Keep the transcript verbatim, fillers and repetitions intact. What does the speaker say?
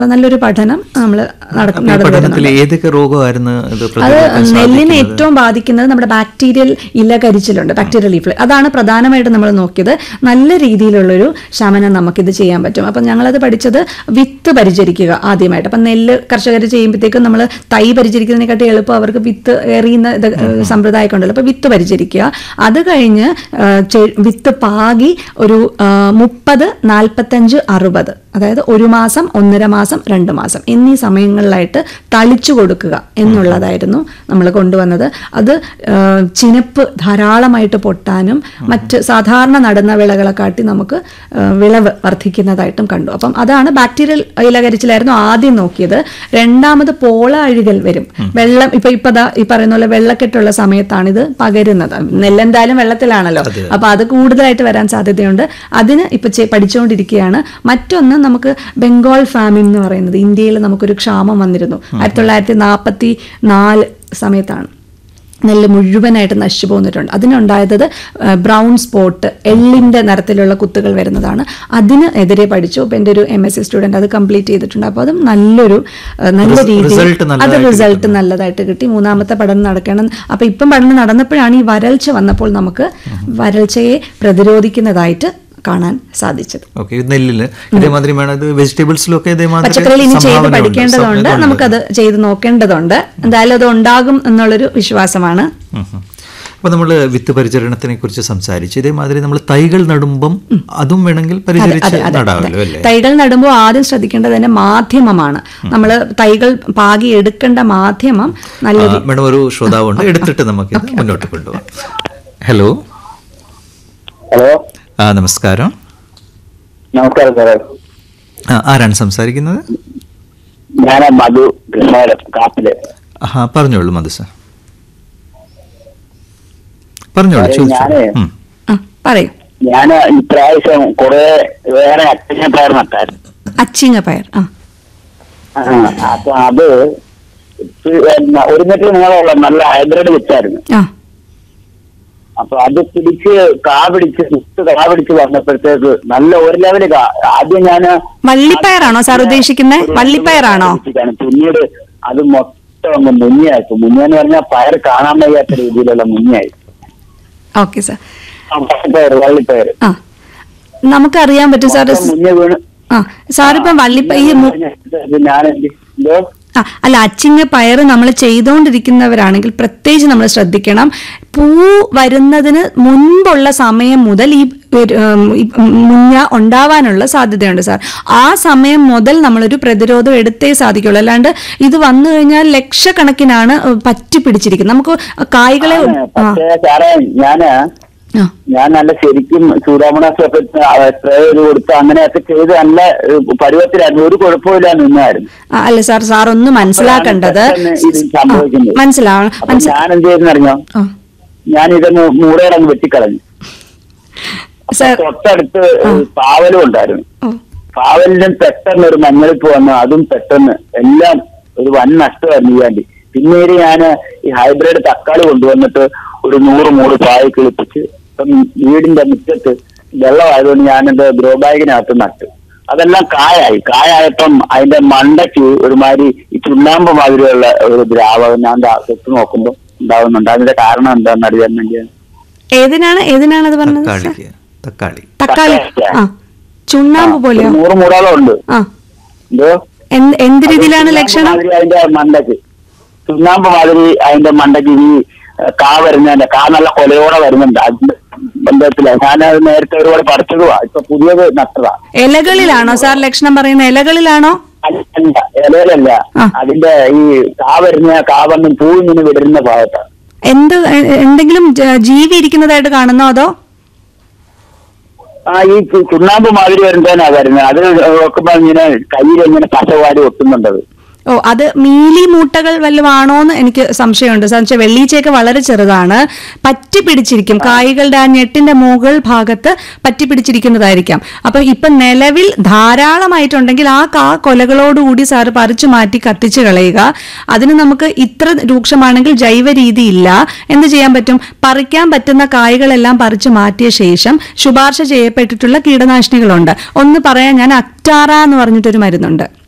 നല്ലൊരു പഠനം നമ്മൾ നടന്നു. ഏതൊക്കെ രോഗമായിരുന്നു അത് നെല്ലിനെ ഏറ്റവും ബാധിക്കുന്നത് നമ്മുടെ ബാക്ടീരിയൽ ഇല കരിച്ചിലുണ്ട്, ബാക്ടീരിയൽ ലീഫ്. അതാണ് പ്രധാനമായിട്ട് നമ്മൾ നോക്കിയത്. നല്ല രീതിയിലുള്ളൊരു ശമനം നമുക്കിത് ചെയ്യാൻ പറ്റും. അപ്പം ഞങ്ങളത് പഠിച്ചത് വിത്ത് പരിചരിക്കുക ആദ്യമായിട്ട്. അപ്പം നെല്ല് കർഷകർ ചെയ്യുമ്പോഴത്തേക്കും നമ്മൾ തൈ പരിചരിക്കുന്നതിനെക്കാട്ടി എളുപ്പം അവർക്ക് വിത്ത് എറിയുന്ന ഇത് സമ്പ്രദായമൊക്കെ ഉണ്ടല്ലോ. അപ്പം വിത്ത് പരിചരിക്കുക. അത് കഴിഞ്ഞ് വിത്ത് പാകി ഒരു മുപ്പത് നാൽപ്പത്തഞ്ച് അറുപത്, അതായത് ഒരു മാസം ഒന്നര മാസം രണ്ട് മാസം എന്നീ സമയങ്ങളിലായിട്ട് തളിച്ചു കൊടുക്കുക എന്നുള്ളതായിരുന്നു നമ്മൾ കൊണ്ടുവന്നത്. അത് ചിനപ്പ് ധാരാളമായിട്ട് പൊട്ടാനും മറ്റ് സാധാരണ നടുന്ന വിളകളെ കാട്ടി നമുക്ക് വിളവ് വർദ്ധിക്കുന്നതായിട്ടും കണ്ടു. അപ്പം അതാണ് ബാക്ടീരിയൽ ഇലകരിച്ചിലായിരുന്നു ആദ്യം നോക്കിയത്. രണ്ടാമത് പോള അഴുകൽ വരും. വെള്ളം ഇപ്പൊ ഇപ്പൊ ഈ പറയുന്ന പോലെ വെള്ളക്കെട്ടുള്ള സമയത്താണ് ഇത് പകരുന്നത്. നെല്ലെന്തായാലും വെള്ളത്തിലാണല്ലോ, അപ്പൊ അത് കൂടുതലായിട്ട് വരാൻ സാധ്യതയുണ്ട്. അതിന് ഇപ്പൊ പഠിച്ചുകൊണ്ടിരിക്കുകയാണ്. മറ്റൊന്ന് നമുക്ക് ബംഗാൾ ഫാമിൻ എന്ന് പറയുന്നത്, ഇന്ത്യയിൽ നമുക്കൊരു ക്ഷാമം വന്നിരുന്നു ആയിരത്തി തൊള്ളായിരത്തി നാൽപ്പത്തി നാല് സമയത്താണ്. നെല്ല് മുഴുവനായിട്ട് നശിച്ചു പോന്നിട്ടുണ്ട്. അതിനുണ്ടായത് ബ്രൗൺ സ്പോട്ട്, എള്ളിൻ്റെ നിറത്തിലുള്ള കുത്തുകൾ വരുന്നതാണ്. അതിന് എതിരെ പഠിച്ചു. അപ്പം എൻ്റെ ഒരു എം എസ് സി സ്റ്റുഡൻറ്റ് അത് കംപ്ലീറ്റ് ചെയ്തിട്ടുണ്ട്. അപ്പോൾ അതും നല്ലൊരു നല്ല രീതിയിൽ അത് റിസൾട്ട് നല്ലതായിട്ട് കിട്ടി. മൂന്നാമത്തെ പഠനം നടക്കണം. അപ്പം ഇപ്പം പഠനം നടന്നപ്പോഴാണ് ഈ വരൾച്ച വന്നപ്പോൾ നമുക്ക് വരൾച്ചയെ പ്രതിരോധിക്കുന്നതായിട്ട് കാണാൻ സാധിച്ചത്. പച്ചക്കറിയിൽ ഇനി ചെയ്ത് പഠിക്കേണ്ടതുണ്ട്, നമുക്കത് ചെയ്ത് നോക്കേണ്ടതുണ്ട്. എന്തായാലും അത് ഉണ്ടാകും എന്നുള്ളൊരു വിശ്വാസമാണ്. അപ്പൊ നമ്മൾ വിത്ത് പരിചരണത്തിനെ കുറിച്ച് സംസാരിച്ചു. ഇതേമാതിരി നമ്മൾ തൈകൾ നടുമ്പം അതും വേണമെങ്കിൽ പരിചരിച്ച് നടാമല്ലോ അല്ലേ? തൈകൾ നടുമ്പോൾ ആദ്യം ശ്രദ്ധിക്കേണ്ടത് തന്നെ മാധ്യമമാണ്. നമ്മൾ തൈകൾ പാകി എടുക്കേണ്ട മാധ്യമം നല്ലൊരു. മേഡം ഒരു ശ്രോതാവുണ്ട്, എടുത്തിട്ട് നമുക്ക് മുന്നോട്ട് കൊണ്ടുപോകാം. ഹലോ ഹലോ ആ നമസ്കാരം. നമസ്കാരം സാറേ. ആരാണ് സംസാരിക്കുന്നത്? ഞാൻ മധു കാപ്പില്. ആ പറഞ്ഞോളൂ മധു സാർ, പറഞ്ഞോളൂ. പറയൂ. ഞാൻ ഇപ്രാവശ്യം കുറെ വേറെ അച്ചിങ്ങ പയർ നട്ടായിരുന്നു. അച്ചിങ്ങ പയർ. അപ്പൊ അത് ഒരു മീറ്റർ നീളമുള്ള നല്ല ഹൈബ്രിഡ് വെച്ചായിരുന്നു. അപ്പൊ അത് പിടിച്ച് കാ പിടിച്ച് കാ പിടിച്ച് വന്നപ്പോഴത്തേക്ക് നല്ല ഒരു ലെവല് കാ. ആദ്യം ഞാൻ വള്ളിപ്പയറാണോ സാർ ഉദ്ദേശിക്കുന്നത്? വള്ളിപ്പയറാണോ? പിന്നീട് അത് മൊത്തം അങ്ങ് മുങ്ങിയായി. മുങ്ങിയെന്ന് പറഞ്ഞാൽ പയർ കാണാൻ വയ്യാത്ത രീതിയിലുള്ള മുങ്ങിയായി. Okay sir. പയർ വള്ളിപ്പയർ നമുക്കറിയാൻ പറ്റും സാർ. മുങ്ങിയ വീണ് ആ സാറിപ്പം വള്ളിപ്പയർ ഞാൻ എന്തോ ആ അല്ല അച്ചിങ്ങ പയർ നമ്മൾ ചെയ്തുകൊണ്ടിരിക്കുന്നവരാണെങ്കിൽ പ്രത്യേകിച്ച് നമ്മൾ ശ്രദ്ധിക്കണം. പൂ വരുന്നതിന് മുൻപുള്ള സമയം മുതൽ ഈ മുഞ്ഞ ഉണ്ടാവാനുള്ള സാധ്യതയുണ്ട് സാർ. ആ സമയം മുതൽ നമ്മളൊരു പ്രതിരോധം എടുത്തേ സാധിക്കുള്ളൂ. അല്ലാണ്ട് ഇത് വന്നു കഴിഞ്ഞാൽ ലക്ഷക്കണക്കിനാണ് പറ്റി പിടിച്ചിരിക്കുന്നത്. നമുക്ക് കായ്കളെ ഞാന് ഞാൻ നല്ല ശരിക്കും സൂഡോമോണാസ് സ്പ്രേ ചെയ്ത് കൊടുത്ത് അങ്ങനെയൊക്കെ ചെയ്ത് നല്ല പരുവത്തിലായിരുന്നു. ഒരു കുഴപ്പമില്ല നിന്നായിരുന്നു. അല്ല സാർ, സാർ ഒന്ന് മനസ്സിലാക്കേണ്ടത് മനസ്സിലാവണം. ഞാൻ എന്ത് ചെയ്തെന്നറിഞ്ഞോ, ഞാൻ ഇതൊന്ന് മൂടയിടങ്ങ് വെട്ടിക്കളഞ്ഞു. തൊട്ടടുത്ത് പാവലും ഉണ്ടായിരുന്നു. പാവലിനും പെട്ടെന്ന് ഒരു മഞ്ഞളിപ്പ് വന്നു. അതും പെട്ടെന്ന് എല്ലാം ഒരു വൻ നഷ്ടമായിരുന്നു ഈ വേണ്ടി. പിന്നീട് ഞാൻ ഈ ഹൈബ്രിഡ് തക്കാളി കൊണ്ടുവന്നിട്ട് ഒരു നൂറ് മൂട് പായ കിളിപ്പിച്ച് വീടിന്റെ മുറ്റത്ത് വെള്ളമായതുകൊണ്ട് ഞാനെന്റെ ഗ്രോ ബാഗിനകത്ത് നട്ട്. അതെല്ലാം കായായി. കായായപ്പം അതിന്റെ മണ്ടയ്ക്ക് ഒരുമാതിരി ഈ ചുണ്ണാമ്പ് മാതിരിയുള്ള ഒരു ദ്രാവകം ഞാൻ തൊട്ട് നോക്കുമ്പോൾ ഉണ്ടാവുന്നുണ്ട്. അതിന്റെ കാരണം എന്താണെന്ന് അറിയാൻ വേണ്ടിയാണ്. ഏതിനാണ് ഏതിനാണ് അത് പറഞ്ഞത്? തക്കാളി. തക്കാളി ചുണ്ണാമ്പ് പോലെ നൂറ് മൂടാളം ഉണ്ട്. എന്തോ എന്ത് രീതിയിലാണ് ലക്ഷണം? അതിന്റെ മണ്ടയ്ക്ക് ചുണ്ണാമ്പ് മാതിരി അതിന്റെ മണ്ടയ്ക്ക് ഈ കാ വരുന്നതിന്റെ കാ നല്ല കൊലയോടെ വരുന്നുണ്ട്. അതിന്റെ ബന്ധത്തില് ഞാനത് നേരത്തെ ഒരുപാട് പറിച്ചതുവാ. ഇപ്പൊ പുതിയത് നട്ടതാ. ഇലകളിലാണോ സാർ ലക്ഷണം പറയുന്നത്? ഇലകളിലാണോ? അല്ല, ഇലയിലല്ല. അതിന്റെ ഈ കാ വരുന്ന കാ വന്നും പൂവിങ്ങനെ വിടരുന്ന ഭാഗത്താണ്. എന്ത് എന്തെങ്കിലും ജീവി ഇരിക്കുന്നതായിട്ട് കാണുന്നോ അതോ? ആ ഈ ചുണ്ണാമ്പ് മാതിരി വരുന്നതിനാ വരുന്നത്. അതിന് നോക്കുമ്പോ ഇങ്ങനെ കയ്യിൽ ഇങ്ങനെ പശവാരി ഒട്ടുന്നുണ്ടത്. ഓ, അത് മീലി മൂട്ടകൾ വല്ലതുമാണോന്ന് എനിക്ക് സംശയമുണ്ട്. സാധിച്ചാൽ വെള്ളീച്ചയൊക്കെ വളരെ ചെറുതാണ്, പറ്റി പിടിച്ചിരിക്കും. കായ്കളുടെ ആ ഞെട്ടിന്റെ മുകൾ ഭാഗത്ത് പറ്റി പിടിച്ചിരിക്കുന്നതായിരിക്കാം. അപ്പൊ ഇപ്പൊ നിലവിൽ ധാരാളമായിട്ടുണ്ടെങ്കിൽ ആ കാ കൊലകളോടുകൂടി സാറ് പറിച്ചു മാറ്റി കത്തിച്ചു കളയുക. അതിന് നമുക്ക് ഇത്ര രൂക്ഷമാണെങ്കിൽ ജൈവ രീതി ഇല്ല. എന്ത് ചെയ്യാൻ പറ്റും? പറിക്കാൻ പറ്റുന്ന കായ്കളെല്ലാം പറിച്ചു മാറ്റിയ ശേഷം ശുപാർശ ചെയ്യപ്പെട്ടിട്ടുള്ള കീടനാശിനികളുണ്ട്. ഒന്ന് പറയാൻ, ഞാൻ അക്ടാറ എന്ന് പറഞ്ഞിട്ടൊരു മരുന്നുണ്ട്.